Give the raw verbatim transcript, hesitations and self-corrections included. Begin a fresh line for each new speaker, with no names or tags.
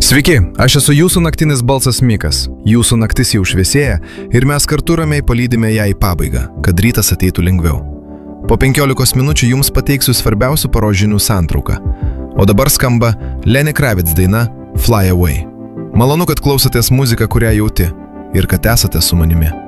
Sveiki, aš esu jūsų naktinis balsas Mikas. Jūsų naktis jau šviesėja ir mes kartu ramiai palydime ją į pabaigą, kad rytas ateitų lengviau. Po penkiolikos minučių jums pateiksiu svarbiausių paros žinių santrauką. O dabar skamba Lenny Kravitz daina Fly Away. Malonu, kad klausotės muziką, kurią jauti ir kad esate su manimi.